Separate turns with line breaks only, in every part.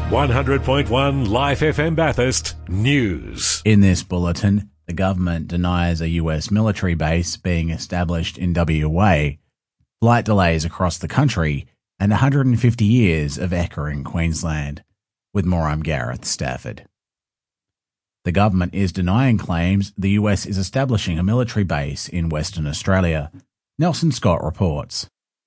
100.1 Life FM Bathurst News.
In this bulletin, the government denies a US military base being established in WA, flight delays across the country, and 150 years of Ekka in Queensland. With more, I'm Gareth Stafford. The government is denying claims the US is establishing a military base in Western Australia. Nelson Scott reports.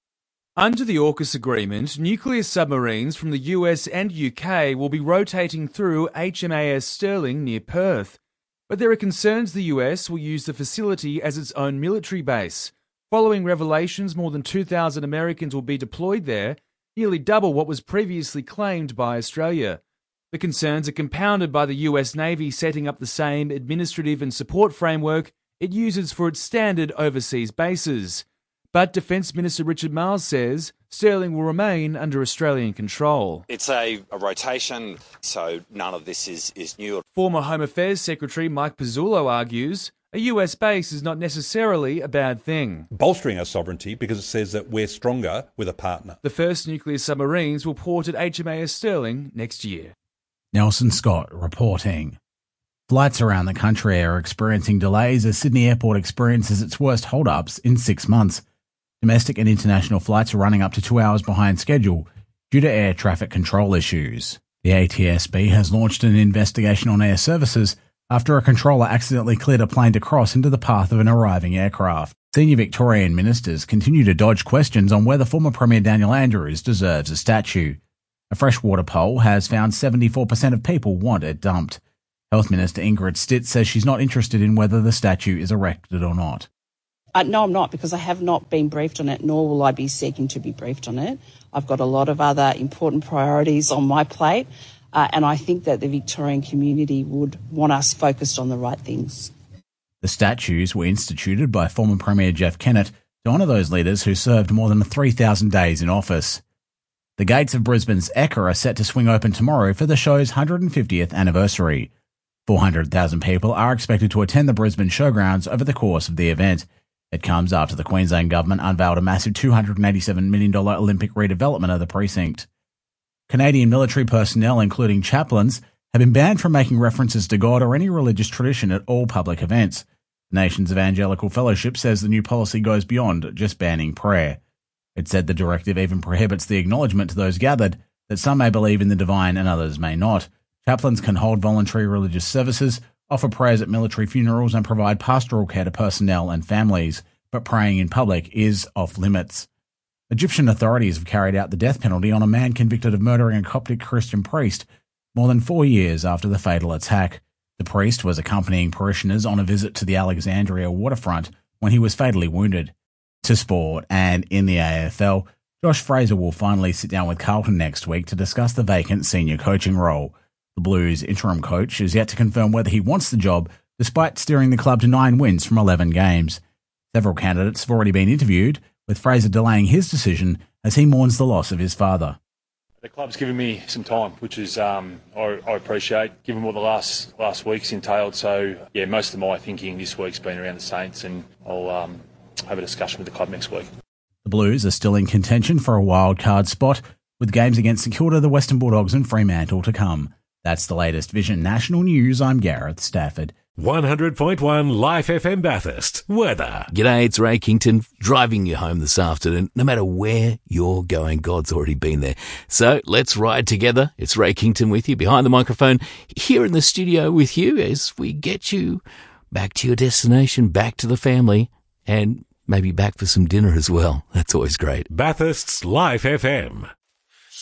Under the AUKUS agreement, nuclear submarines from the US and UK will be rotating through HMAS Sterling near Perth. But there are concerns the US will use the facility as its own military base. Following revelations more than 2,000 Americans will be deployed there, nearly double what was previously claimed by Australia. The concerns are compounded by the US Navy setting up the same administrative and support framework it uses for its standard overseas bases. But Defence Minister Richard Marles says Sterling will remain under Australian control.
It's a rotation, so none of this is new.
Former Home Affairs Secretary Mike Pizzullo argues a US base is not necessarily a bad thing.
Bolstering our sovereignty because it says that we're stronger with a partner.
The first nuclear submarines will port at HMAS Sterling next year.
Nelson Scott reporting. Flights around the country are experiencing delays as Sydney Airport experiences its worst hold-ups in 6 months. Domestic and international flights are running up to 2 hours behind schedule due to air traffic control issues. The ATSB has launched an investigation on air services after a controller accidentally cleared a plane to cross into the path of an arriving aircraft. Senior Victorian ministers continue to dodge questions on whether former Premier Daniel Andrews deserves a statue. A freshwater poll has found 74% of people want it dumped. Health Minister Ingrid Stitt says she's not interested in whether the statue is erected or not.
No, I'm not, because I have not been briefed on it, nor will I be seeking to be briefed on it. I've got a lot of other important priorities on my plate, and I think that the Victorian community would want us focused on the right things.
The statues were instituted by former Premier Jeff Kennett to honour those leaders who served more than 3,000 days in office. The gates of Brisbane's Ekka are set to swing open tomorrow for the show's 150th anniversary. 400,000 people are expected to attend the Brisbane showgrounds over the course of the event. It comes after the Queensland government unveiled a massive $287 million Olympic redevelopment of the precinct. Canadian military personnel, including chaplains, have been banned from making references to God or any religious tradition at all public events. The nation's Evangelical Fellowship says the new policy goes beyond just banning prayer. It said the directive even prohibits the acknowledgement to those gathered that some may believe in the divine and others may not. Chaplains can hold voluntary religious services, offer prayers at military funerals and provide pastoral care to personnel and families, but praying in public is off limits. Egyptian authorities have carried out the death penalty on a man convicted of murdering a Coptic Christian priest more than 4 years after the fatal attack. The priest was accompanying parishioners on a visit to the Alexandria waterfront when he was fatally wounded. To sport, and in the AFL, Josh Fraser will finally sit down with Carlton next week to discuss the vacant senior coaching role. The Blues' interim coach is yet to confirm whether he wants the job, despite steering the club to 9 wins from 11 games. Several candidates have already been interviewed, with Fraser delaying his decision as he mourns the loss of his father.
The club's given me some time, which is I appreciate, given what the last week's entailed. So, yeah, most of my thinking this week's been around the Saints, and I'll have a discussion with the club next week.
The Blues are still in contention for a wild card spot, with games against St Kilda, the Western Bulldogs and Fremantle to come. That's the latest Vision National News. I'm Gareth Stafford.
100.1 Life FM Bathurst. Weather.
G'day, it's Ray Kington, driving you home this afternoon. No matter where you're going, God's already been there. So let's ride together. It's Ray Kington with you behind the microphone, here in the studio with you as we get you back to your destination, back to the family, and maybe back for some dinner as well. That's always great.
Bathurst's Life FM.